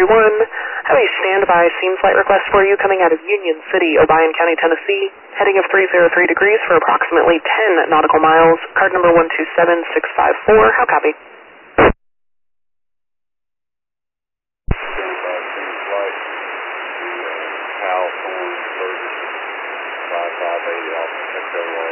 Have a standby scene flight request for you coming out of Union City, Obion County, Tennessee. Heading of 303 degrees for approximately 10 nautical miles. Card number 127654. How copy? Flight to Cal 430 5580 off Echo